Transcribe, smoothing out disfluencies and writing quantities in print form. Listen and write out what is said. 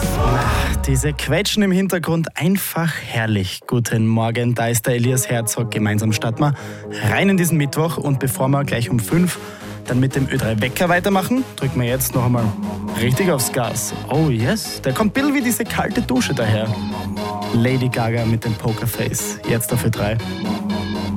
Diese Quetschen im Hintergrund, einfach herrlich. Guten Morgen, da ist der Elias Herzog. Gemeinsam starten wir rein in diesen Mittwoch. Und bevor wir gleich um 5 dann mit dem Ö3-Wecker weitermachen, drücken wir jetzt noch einmal richtig aufs Gas. Oh yes, der kommt ein bisschen wie diese kalte Dusche daher. Lady Gaga mit dem Pokerface, jetzt auf Ö3.